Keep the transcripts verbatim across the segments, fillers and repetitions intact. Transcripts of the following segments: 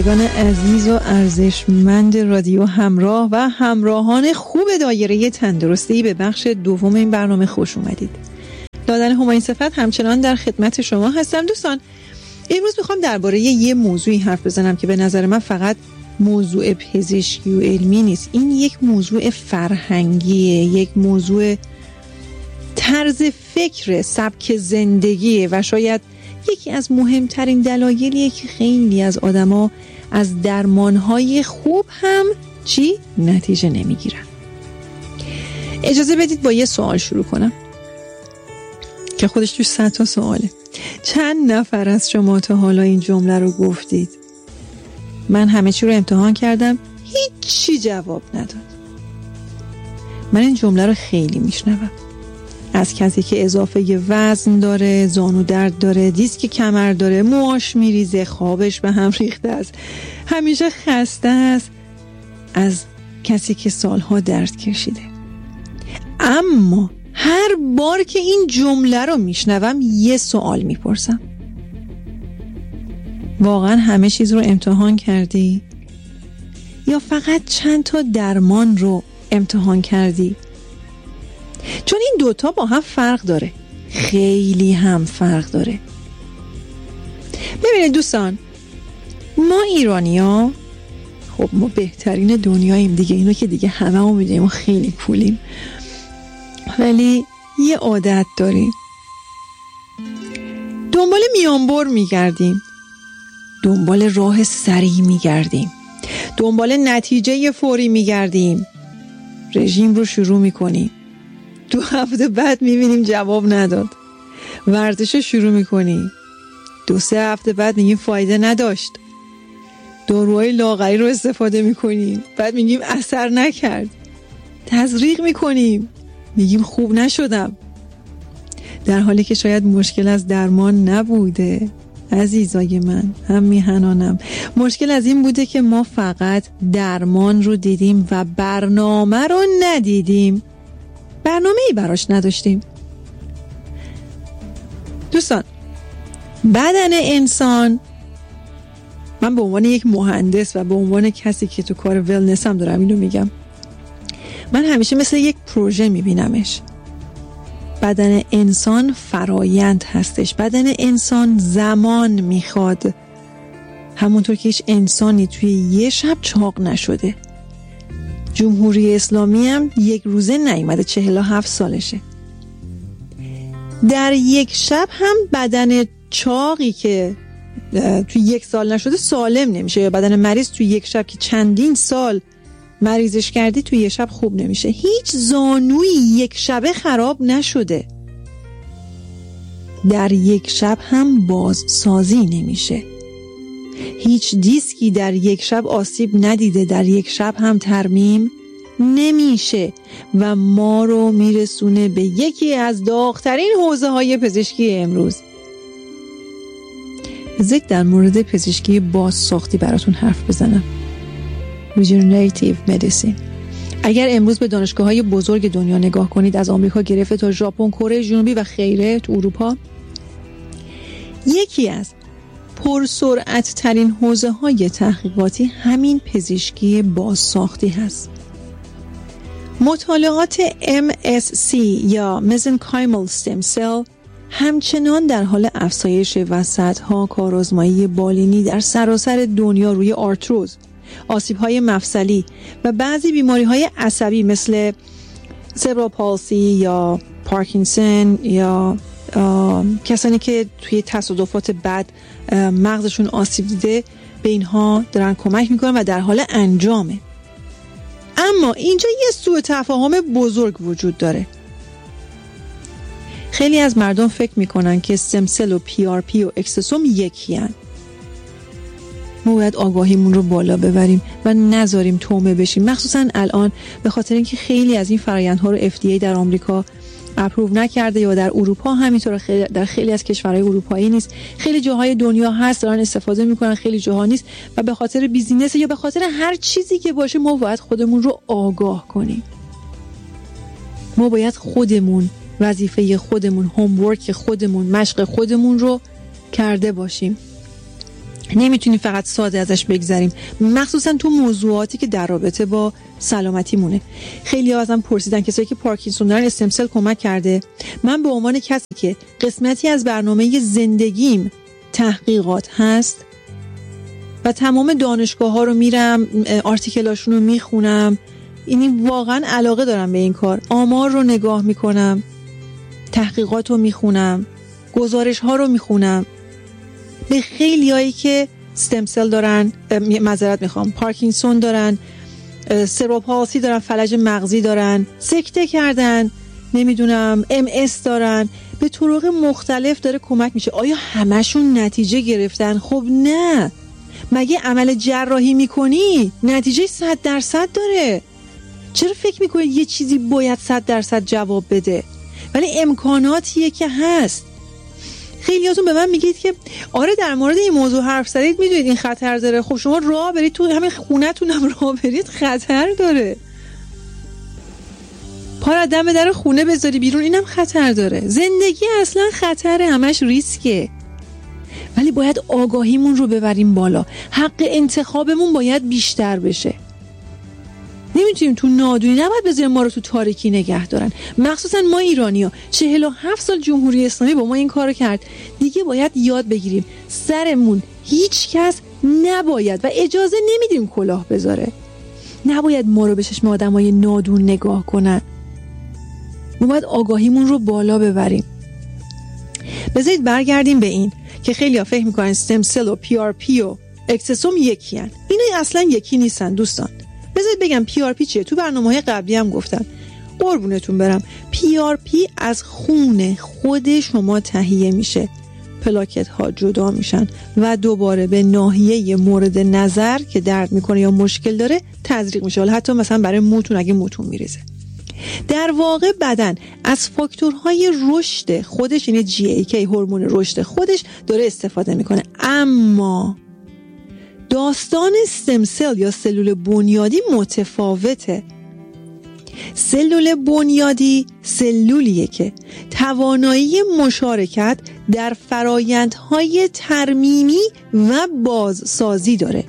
عزیز و ارزشمند رادیو همراه و همراهان خوب دایره تندرستی، به بخش دوم این برنامه خوش اومدید. دادن همایون صفت همچنان در خدمت شما هستم. دوستان، امروز میخوام درباره یه موضوعی حرف بزنم که به نظر من فقط موضوع پزشکی و علمی نیست. این یک موضوع فرهنگیه، یک موضوع طرز فکر، سبک زندگیه و شاید یکی از مهمترین دلایلیه که خیلی از آدما از درمانهای خوب هم چی؟ نتیجه نمیگیرن. اجازه بدید با یه سوال شروع کنم که خودش توش صد تا سواله. چند نفر از شما تا حالا این جمله رو گفتید؟ من همه چی رو امتحان کردم، هیچی جواب نداد. من این جمله رو خیلی میشنوم از کسی که اضافه وزن داره، زانو درد داره، دیسک کمر داره، موهاش میریزه، خوابش به هم ریخته است، همیشه خسته است، از کسی که سالها درد کشیده. اما هر بار که این جمله رو میشنوم یه سوال میپرسم: واقعا همه چیز رو امتحان کردی؟ یا فقط چند تا درمان رو امتحان کردی؟ چون این دوتا با هم فرق داره، خیلی هم فرق داره. ببینید دوستان، ما ایرانی‌ها خب ما بهترین دنیاییم دیگه، اینو که دیگه همه هم میدونیم، ما خیلی کولیم، ولی یه عادت داریم، دنبال میانبر میگردیم، دنبال راه سریع میگردیم، دنبال نتیجه فوری میگردیم. رژیم رو شروع میکنیم، دو هفته بعد میبینیم جواب نداد. ورزش رو شروع میکنیم، دو سه هفته بعد میگیم فایده نداشت. داروهای لاغری رو استفاده میکنیم، بعد میگیم اثر نکرد. تزریق میکنیم، میگیم خوب نشدم، در حالی که شاید مشکل از درمان نبوده. عزیزای من، هم میهنانم، مشکل از این بوده که ما فقط درمان رو دیدیم و برنامه رو ندیدیم، برنامه‌ای براش نداشتیم. دوستان، بدن انسان، من به عنوان یک مهندس و به عنوان کسی که تو کار ولنس هم دارم اینو میگم، من همیشه مثل یک پروژه میبینمش. بدن انسان فرایند هستش، بدن انسان زمان میخواد. همونطور که هیچ انسانی توی یه شب چاق نشده. جمهوری اسلامی هم یک روزه نیامده، چهل و هفت سالشه. در یک شب هم بدن چاقی که توی یک سال نشده سالم نمیشه، یا بدن مریض توی یک شب که چندین سال مریضش کردی توی یک شب خوب نمیشه. هیچ زانویی یک شبه خراب نشده، در یک شب هم بازسازی نمیشه. هیچ دیسکی در یک شب آسیب ندیده، در یک شب هم ترمیم نمیشه و ما رو میرسونه به یکی از داغ‌ترین حوزه های پزشکی امروز. بذارید در مورد پزشکی بازساختی براتون حرف بزنم. Regenerative Medicine. اگر امروز به دانشگاه‌های بزرگ دنیا نگاه کنید، از آمریکا گرفته تا ژاپن، کره جنوبی و خیره تو اروپا، یکی از پرسرعت ترین حوزه های تحقیقاتی همین پزشکی بازساختی هست. مطالعات ام اس سی یا Mesenchymal Stem Cell همچنان در حال افزایش و صدها کارآزمایی بالینی در سراسر دنیا روی آرتروز، آسیب‌های مفصلی و بعضی بیماری‌های عصبی مثل سربرال پالسی یا پارکینسون یا کسانی که توی تصادفات بد مغزشون آسیب دیده، به اینها دارن کمک میکنن و در حال انجامه. اما اینجا یه سوء تفاهم بزرگ وجود داره. خیلی از مردم فکر میکنن که استم سل و پی آر پی و اکسسوم یکی هن. ما باید آگاهیمون رو بالا ببریم و نذاریم تومه بشیم، مخصوصا الان به خاطر اینکه خیلی از این فرآیندها رو اف دی ای در آمریکا اپروو نکرده یا در اروپا همینطور، خیلی در خیلی از کشورهای اروپایی نیست، خیلی جاهای دنیا هست دارن استفاده میکنن، خیلی جاها نیست و به خاطر بیزینس یا به خاطر هر چیزی که باشه ما باید خودمون رو آگاه کنیم. ما باید خودمون وظیفه خودمون، هومورک خودمون، مشق خودمون رو کرده باشیم. نمیتونیم فقط ساده ازش بگذریم، مخصوصا تو موضوعاتی که در رابطه با سلامتی مونه. خیلی ها ازم پرسیدن کسایی که پارکینسون دارن استم سل کمک کرده. من به عنوان کسی که قسمتی از برنامه زندگیم تحقیقات هست و تمام دانشگاه ها رو میرم، آرتیکلاشون رو میخونم، اینی واقعا علاقه دارم به این کار. آمار رو نگاه میکنم، تحقیقات رو میخونم، گزارش ها رو میخونم. به خیلی هایی که استم سل دارن، معذرت میخوام، پارکینسون دارن، سروپالسی دارن، فلج مغزی دارن، سکته کردن، نمیدونم ام اس دارن، به طرق مختلف داره کمک میشه. آیا همشون نتیجه گرفتن؟ خب نه. مگه عمل جراحی میکنی نتیجه صد درصد داره؟ چرا فکر میکنی یه چیزی باید صد درصد جواب بده؟ ولی امکاناتیه که هست. خیلیاتون به من میگید که آره در مورد این موضوع حرف زدید، میدونید این خطر داره. خب شما راه برید تو همین خونتون هم راه برید، خطر داره. پا را دم در خونه بذاری بیرون، اینم خطر داره. زندگی اصلا خطره، همش ریسکه. ولی باید آگاهیمون رو ببریم بالا. حق انتخابمون باید بیشتر بشه. نمیتونیم تو نادونی، نباید بذاریم ما رو تو تاریکی نگه دارن. مخصوصا ما ایرانی‌ها، چهل و هفت سال جمهوری اسلامی با ما این کارو کرد. دیگه باید یاد بگیریم سرمون هیچ کس نباید و اجازه نمیدیم کلاه بذاره. نباید ما رو به چشم آدمای نادون نگاه کنن. ما باید آگاهیمون رو بالا ببریم. بذارید برگردیم به این که خیلی‌ها فکر می‌کنن استم سل و پی آر پی و اکسسوم یکی هن. اینا اصلا یکی نیستن دوستان. بذارید بگم پی آر پی چیه. تو برنامه‌های قبلی هم گفتم، قربونتون برم. پی آر پی از خون خود شما تهیه میشه، پلاکت ها جدا میشن و دوباره به ناحیه مورد نظر که درد میکنه یا مشکل داره تزریق میشه. حالا حتی مثلا برای موتون اگه موتون میریزه. در واقع بدن از فاکتورهای رشد خودش، یعنی جی ای کی هورمون رشد خودش، داره استفاده میکنه. اما داستان استم سل یا سلول بنیادی متفاوته. سلول بنیادی سلولیه که توانایی مشارکت در فرایندهای ترمیمی و بازسازی داره.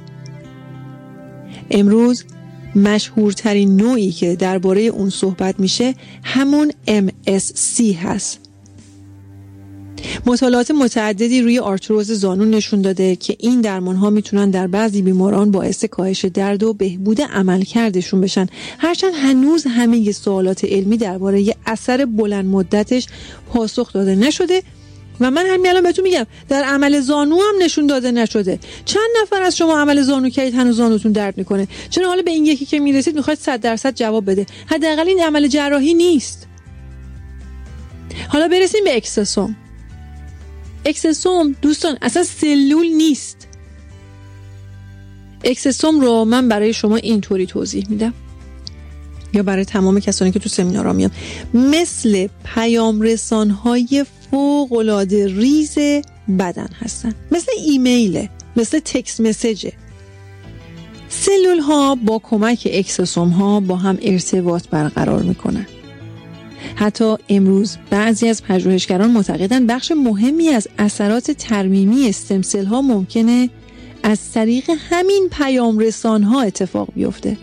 امروز مشهورترین نوعی که درباره اون صحبت میشه همون ام اس سی هست. مطالعات متعددی روی آرتروز زانو نشون داده که این درمان‌ها میتونن در بعضی بیماران باعث کاهش درد و بهبود عملکردشون بشن. هرچند هنوز همه سوالات علمی درباره اثر بلند مدتش پاسخ داده نشده و من همین الان بهتون میگم در عمل زانو هم نشون داده نشده. چند نفر از شما عمل زانو کردید هنوز زانوتون درد میکنه؟ چرا حالا به این یکی که میرسید میخواید صد درصد جواب بده؟ حداقل این عمل جراحی نیست. حالا برسیم به اکسسوم. اکسسوم دوستان اصلا سلول نیست. اکسسوم رو من برای شما اینطوری توضیح میدم یا برای تمام کسانی که تو سمینارها میان، مثل پیام رسانهای فوق‌العاده ریز بدن هستن، مثل ایمیله، مثل تکست مسیجه. سلول ها با کمک اکسسوم ها با هم ارتباط برقرار میکنن. حتی امروز بعضی از پژوهشگران معتقدند بخش مهمی از اثرات ترمیمی استم سل ها ممکنه از طریق همین پیام رسان ها اتفاق بیفته.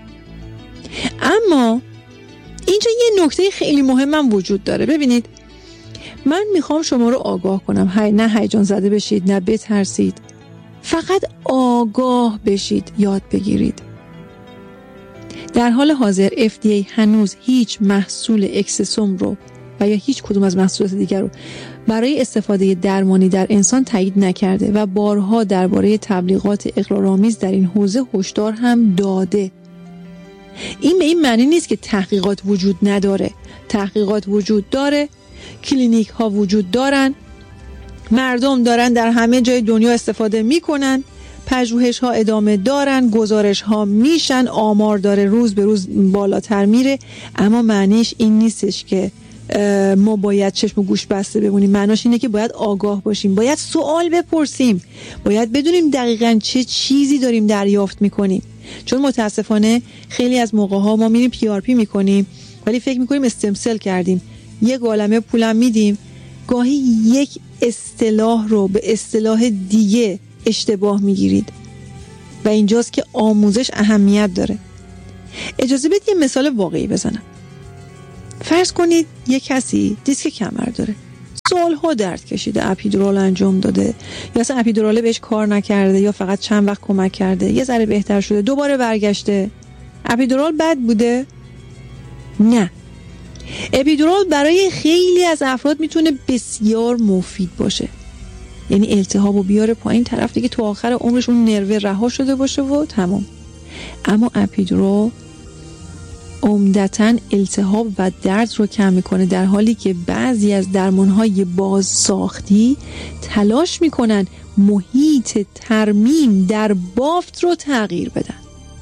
اما اینجا یه نکته خیلی مهمم وجود داره. ببینید، من میخوام شما رو آگاه کنم، هی نه هیجان زده بشید، نه بترسید، فقط آگاه بشید، یاد بگیرید. در حال حاضر اف دی ای هنوز هیچ محصول اکسسوم رو و یا هیچ کدوم از محصولات دیگر رو برای استفاده درمانی در انسان تایید نکرده و بارها درباره تبلیغات اغراق‌آمیز در این حوزه هشدار هم داده. این به این معنی نیست که تحقیقات وجود نداره. تحقیقات وجود داره، کلینیک ها وجود دارن، مردم دارن در همه جای دنیا استفاده میکنن، پژوهش ها ادامه دارن، گزارش ها میشن، آمار داره روز به روز بالاتر میره. اما معنیش این نیستش که ما باید چشم و گوش بسته بمونیم. معناش اینه که باید آگاه باشیم، باید سوال بپرسیم، باید بدونیم دقیقاً چه چیزی داریم دریافت میکنیم. چون متاسفانه خیلی از موقع ها ما میریم پی آر پی میکنیم ولی فکر میکنیم استم سل کردیم، یک عالمه پولم میدیم، گاهی یک اصطلاح رو به اصطلاح دیگه اشتباه میگیرید و اینجاست که آموزش اهمیت داره. اجازه بدید یه مثال واقعی بزنم. فرض کنید یه کسی دیسک کمر داره، سالها درد کشیده، اپیدورال انجام داده یا اصلا اپیدوراله بهش کار نکرده یا فقط چند وقت کمک کرده، یه ذره بهتر شده، دوباره برگشته. اپیدورال بد بوده؟ نه. اپیدورال برای خیلی از افراد میتونه بسیار مفید باشه، یعنی التهابو بیاره پایین، طرف دیگه تو آخر عمرش اون نرو رها شده باشه و تمام. اما اپیدورال عمدتاً التهاب و درد رو کم میکنه، در حالی که بعضی از درمانهای بازساختی تلاش میکنن محیط ترمیم در بافت رو تغییر بدن.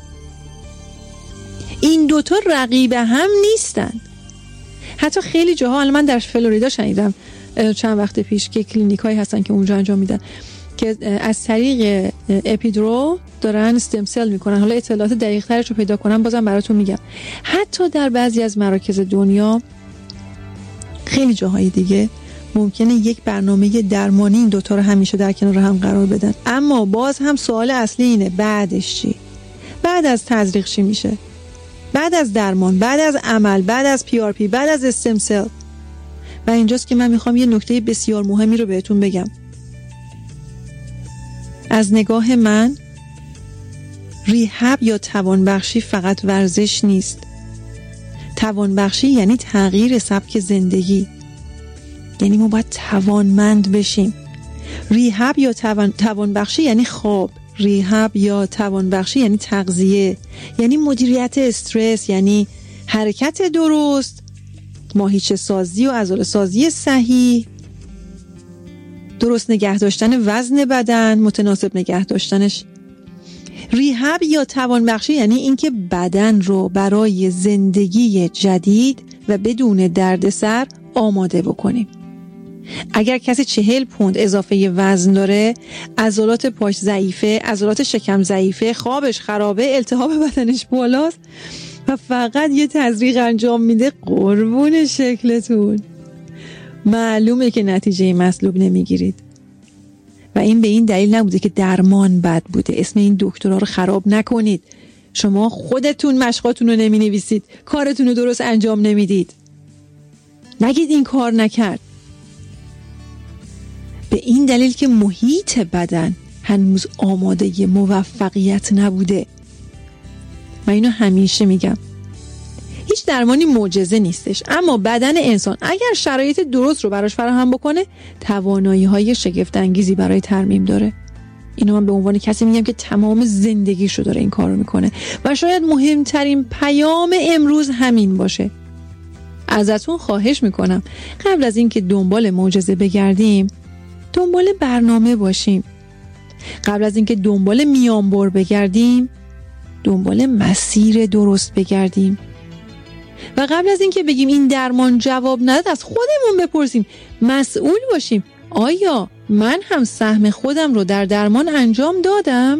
این دوتا رقیب هم نیستن. حتی خیلی جاها، الان من در فلوریدا شنیدم چند وقت پیش که کلینیک هایی هستن که اونجا انجام میدن که از طریق اپیدورال دارن استم سل میکنن. حالا اطلاعات دقیق ترش رو پیدا کنم بازم براتون میگم. حتی در بعضی از مراکز دنیا، خیلی جاهای دیگه ممکنه یک برنامه درمانی این دوتا رو همیشه در کنار هم قرار بدن. اما باز هم سوال اصلی اینه بعدش چی؟ بعد از تزریق چی میشه؟ بعد از درمان، بعد از عمل، بعد از پی آر پی، بعد از استم سل. و اینجاست که من میخوام یه نکته بسیار مهمی رو بهتون بگم. از نگاه من ریهب یا توانبخشی فقط ورزش نیست. توانبخشی یعنی تغییر سبک زندگی، یعنی ما باید توانمند بشیم. ریهب یا توان توانبخشی یعنی خواب. ریهب یا توانبخشی یعنی تغذیه، یعنی مدیریت استرس، یعنی حرکت درست، ماهیچه سازی و عضله سازی صحیح، درست نگه داشتن وزن بدن، متناسب نگه داشتنش. ریهب یا توانبخشی یعنی اینکه بدن رو برای زندگی جدید و بدون دردسر آماده بکنیم. اگر کسی چهل پوند اضافه وزن داره، عضلات پاش ضعیفه، عضلات شکم ضعیفه، خوابش خرابه، التهاب بدنش بالاست و فقط یه تزریق انجام میده، قربون شکلتون، معلومه که نتیجه مطلوب نمیگیرید. و این به این دلیل نبوده که درمان بد بوده. اسم این دکترها رو خراب نکنید. شما خودتون مشقاتون رو نمی نویسید، کارتون رو درست انجام نمیدید. نگید این کار نکرد. به این دلیل که محیط بدن هنوز آماده موفقیت نبوده. من اینو همیشه میگم. هیچ درمانی معجزه نیستش، اما بدن انسان اگر شرایط درست رو براش فراهم بکنه، توانایی‌های شگفت انگیزی برای ترمیم داره. اینو من به عنوان کسی میگم که تمام زندگیشو داره این کار رو میکنه و شاید مهمترین پیام امروز همین باشه. ازتون خواهش میکنم قبل از اینکه دنبال معجزه بگردیم، دنبال برنامه باشیم. قبل از اینکه دنبال میانبر بگردیم، دنبال مسیر درست بگردیم. و قبل از اینکه بگیم این درمان جواب نداد، از خودمون بپرسیم، مسئول باشیم. آیا من هم سهم خودم رو در درمان انجام دادم؟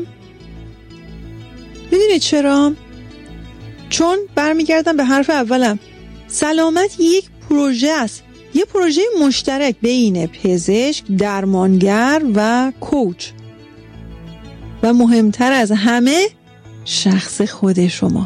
میدونید چرا؟ چون برمیگردم به حرف اولم، سلامت یک پروژه است، یه پروژه مشترک بین پزشک، درمانگر و کوچ و مهمتر از همه شخص خود شما.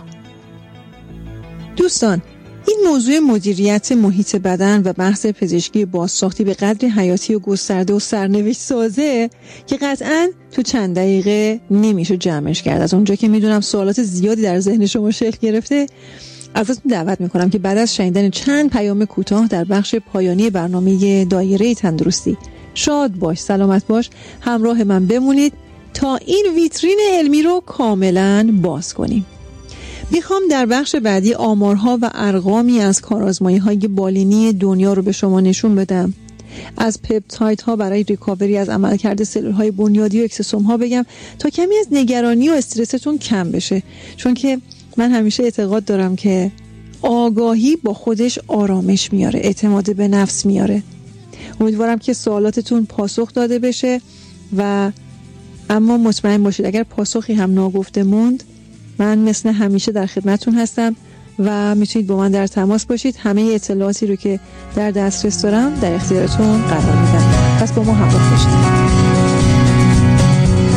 دوستان، این موضوع مدیریت محیط بدن و بحث پزشکی بازساختی به قدری حیاتی و گسترده و سرنوشت سازه که قطعاً تو چند دقیقه نمیشه جمعش کرد. از اونجا که میدونم سوالات زیادی در ذهن شما شکل گرفته، ازتون دعوت میکنم که بعد از شنیدن چند پیام کوتاه در بخش پایانی برنامه دایره تندرستی شاد باش، سلامت باش، همراه من بمونید تا این ویترین علمی رو کاملاً باز کنیم. میخوام در بخش بعدی آمارها و ارقامی از کارآزمایی‌های بالینی دنیا رو به شما نشون بدم. از پپتایدها برای ریکاوری از عملکرد سلول‌های بنیادی و اکسسوم‌ها بگم تا کمی از نگرانی و استرستون کم بشه، چون که من همیشه اعتقاد دارم که آگاهی با خودش آرامش میاره، اعتماد به نفس میاره. امیدوارم که سوالاتتون پاسخ داده بشه و اما مطمئن باشید اگر پاسخی هم ناگفته موند، من مثل همیشه در خدمتتون هستم و میتونید با من در تماس باشید. همه اطلاعاتی رو که در دسترس دارم در اختیارتون قرار میدم. پس با ما همراه باشید.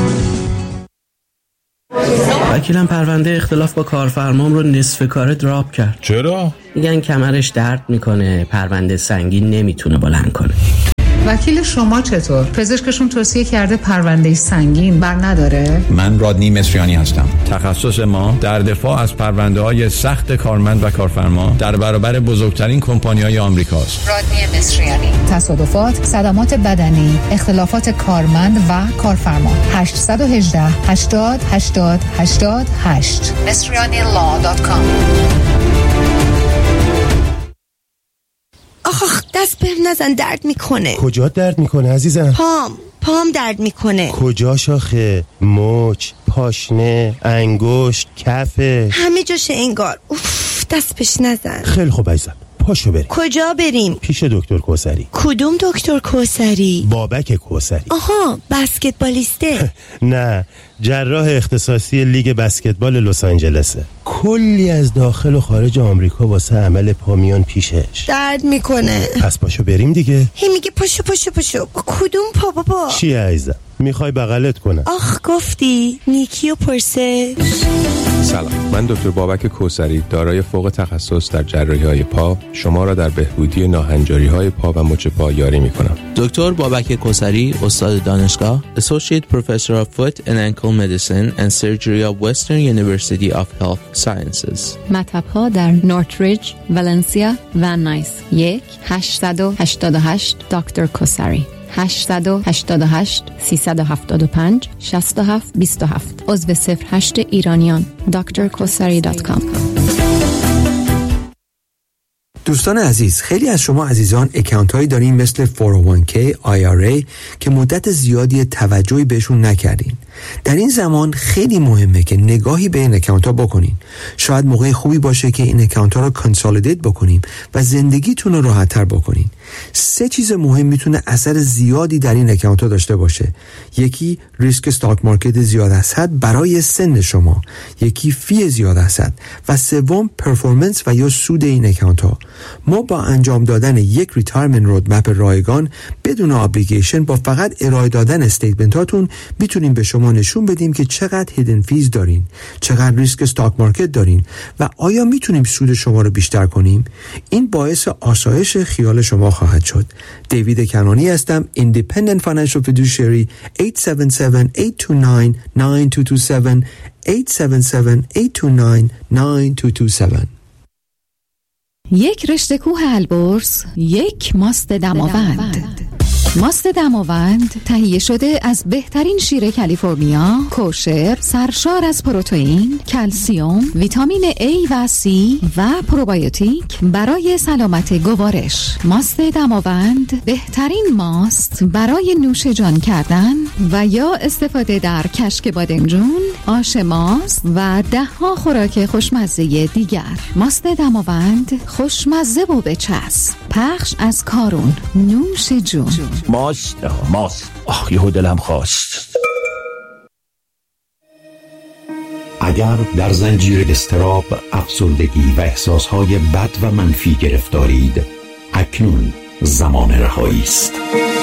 وکیلم پرونده اختلاف با کارفرمام رو نصف کاره دراپ کرد. چرا؟ میگن کمرش درد میکنه، پرونده سنگین نمیتونه بلند کنه. وکیل شما چطور؟ پزشکشون توصیه کرده پرونده سنگین بر نداره؟ من رادنی مصریانی هستم. تخصص ما در دفاع از پرونده‌های سخت کارمند و کارفرما در برابر بزرگترین کمپانی‌های آمریکاست. رادنی مصریانی. تصادفات، صدمات بدنی، اختلافات کارمند و کارفرما. هشت یک هشت هشتاد هشتاد هشتاد هشت مصریانی لا دات کام. آخ دست بر نزن، درد میکنه. کجا درد میکنه عزیزم؟ پام پام درد میکنه. کجا شاخه؟ مچ، پاشنه، انگشت، کفه، همه جاشه انگار. اوف دست بهش نزن. خیلی خوب عزیزم، پاشو بریم. کجا بریم؟ پیش دکتر کوثری. کدوم دکتر کوثری؟ بابک کوثری. آها بسکتبالیسته. نه، جراح اختصاصی لیگ بسکتبال لس آنجلسه. کلی از داخل و خارج آمریکا واسه عمل پا میان پیشش. درد میکنه. پس پاشو بریم دیگه. هی میگه پاشو پاشو پاشو. با کدوم پا بابا؟ چی عزیزم؟ میخوای بغلت کنم؟ آخ گفتی نیکی و پرسه. سلام، من دکتر بابک کوثری دارای فوق تخصص در جراحی‌های پا شما را در بهبودی ناهنجاری‌های پا و مچ پا یاری می‌کنم. دکتر بابک کوثری، استاد دانشگاه، Associate Professor of Foot and Ankle Medicine and Surgery of Western University of Health Sciences. مطب‌ها در نورتریج، ولنسیا و نایس. یک هشت هشت هشت دکتر کوثری. هشت هشت هشت سه هفت پنج شش هفت دو هفت. عضو صفر هشت ایرانیان. دکتر کوثری دات کام. دوستان عزیز، خیلی از شما عزیزان اکانت هایی دارین مثل فور او وان کی، آی آر ای که مدت زیادی توجهی بهشون نکردین. در این زمان خیلی مهمه که نگاهی به این اکانت ها بکنین. شاید موقع خوبی باشه که این اکانت ها رو کانسالیدیت بکنیم و زندگیتون رو راحت تر بکنین. سه چیز مهم میتونه اثر زیادی در این اکانت ها داشته باشه. یکی ریسک استاک مارکت زیاد هست برای سن شما، یکی فی زیاد هست و سوم پرفورمنس و یا سود این اکانت ها. ما با انجام دادن یک ریتایرمنت رودمپ رایگان بدون ابلیگیشن با فقط ارائه دادن استیتمنت هاتون میتونیم به شما نشون بدیم که چقدر هیدن فیز دارین، چقدر ریسک استاک مارکت دارین و آیا میتونیم سود شما رو بیشتر کنیم. این باعث آسایش خیال شما خواهد شد. دیوید کنانی هستم، Independent Financial Fiduciary. هشت هفت هفت هشت دو نه نه دو دو هفت هشت هفت هفت هشت دو نه نه دو دو هفت. یک رشته کوه البرز، یک ماست دماوند. ماست دماوند تهیه شده از بهترین شیر کالیفرنیا، کوشر، سرشار از پروتئین، کلسیم، ویتامین A و C و پروبیوتیک برای سلامت گوارش. ماست دماوند بهترین ماست برای نوش جان کردن و یا استفاده در کشک بادمجون، آش ماست و ده ها خوراک خوشمزه دیگر. ماست دماوند خوشمزه و بچسب. پخش از کارون. نوش جون. ماست ماست آخ یهو دلم خواست. اگر در زنجیر اضطراب، افسردگی و احساسهای بد و منفی گرفتارید، اکنون زمان رهایی است.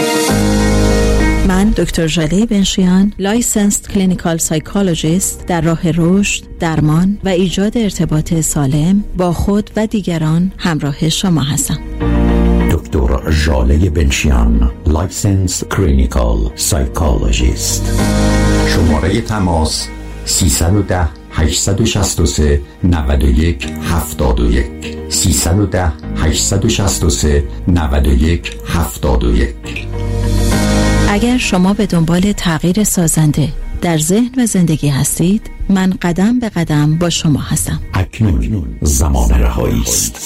من دکتر ژاله بنشیان، لایسنسد کلینیکال سایکولوژیست در راه رشد، درمان و ایجاد ارتباط سالم با خود و دیگران همراه شما هستم. دکتر ژاله بنشیان، لایسنس کلینیکال سایکولوژیست. شماره تماس سیصد و ده هشتصد و شصت و سه نود و یک هفتاد و یک سیصد و ده هشتصد و شصت و سه نود و یک هفتاد و یک. اگر شما به دنبال تغییر سازنده در ذهن و زندگی هستید، من قدم به قدم با شما هستم. اکنون زمان رهایی است.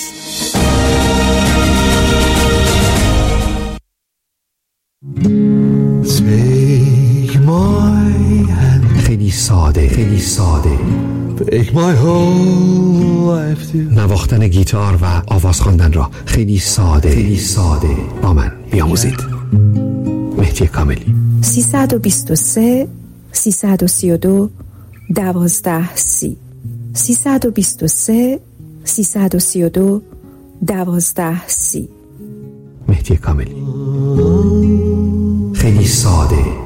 خیلی ساده، خیلی ساده. نواختن گیتار و آواز خواندن را خیلی ساده، خیلی ساده با من بیاموزید. مهدی کاملی. سیصد و بیست و سه سیصد و سی و دو دوازده سی سیصد و بیست و سه سیصد و سی و دو دوازده سی. مهدی کاملی. خیلی ساده